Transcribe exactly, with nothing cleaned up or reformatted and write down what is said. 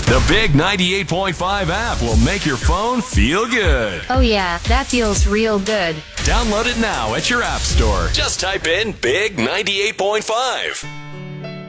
The Big ninety-eight point five app will make your phone feel good. Oh yeah, that feels real good. Download it now at your app store. Just type in Big ninety-eight point five.